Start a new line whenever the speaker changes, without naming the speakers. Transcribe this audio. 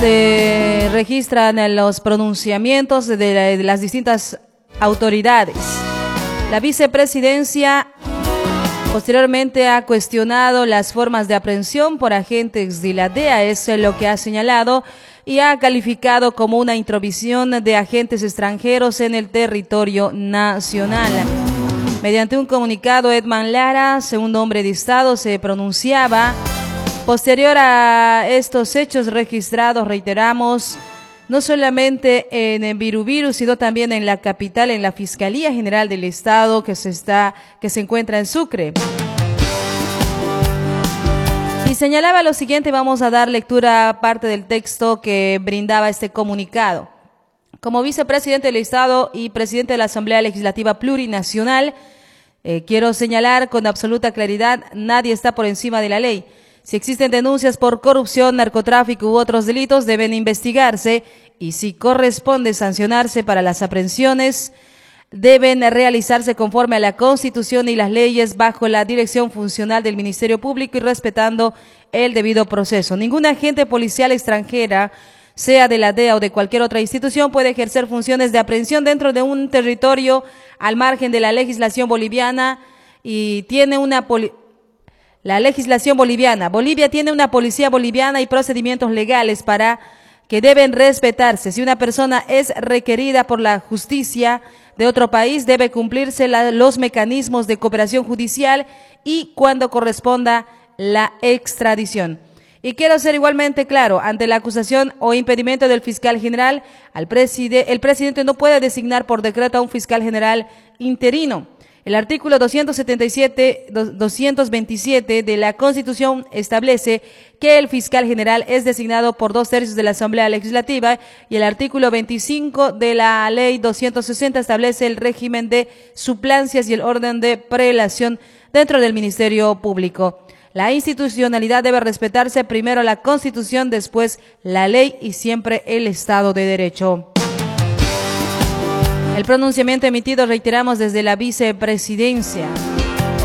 Se registran los pronunciamientos de las distintas autoridades. La vicepresidencia posteriormente ha cuestionado las formas de aprehensión por agentes de la DEA, es lo que ha señalado, y ha calificado como una intromisión de agentes extranjeros en el territorio nacional. Mediante un comunicado, Edman Lara, segundo hombre de Estado, se pronunciaba. Posterior a estos hechos registrados, reiteramos, no solamente en Birubiru, sino también en la capital, en la Fiscalía General del Estado que se encuentra en Sucre. Y señalaba lo siguiente, vamos a dar lectura a parte del texto que brindaba este comunicado. Como vicepresidente del Estado y presidente de la Asamblea Legislativa Plurinacional, quiero señalar con absoluta claridad, nadie está por encima de la ley. Si existen denuncias por corrupción, narcotráfico u otros delitos, deben investigarse y si corresponde sancionarse para las aprehensiones, deben realizarse conforme a la Constitución y las leyes bajo la dirección funcional del Ministerio Público y respetando el debido proceso. Ningún agente policial extranjera, sea de la DEA o de cualquier otra institución, puede ejercer funciones de aprehensión dentro de un territorio al margen de la legislación boliviana y tiene la legislación boliviana. Bolivia tiene una policía boliviana y procedimientos legales que deben respetarse. Si una persona es requerida por la justicia de otro país, debe cumplirse los mecanismos de cooperación judicial y cuando corresponda la extradición. Y quiero ser igualmente claro, ante la acusación o impedimento del fiscal general, el presidente no puede designar por decreto a un fiscal general interino. El artículo 227 de la Constitución establece que el fiscal general es designado por 2/3 de la Asamblea Legislativa y el artículo 25 de la Ley 260 establece el régimen de suplancias y el orden de prelación dentro del Ministerio Público. La institucionalidad debe respetarse, primero la Constitución, después la ley y siempre el Estado de Derecho. El pronunciamiento emitido, reiteramos, desde la vicepresidencia.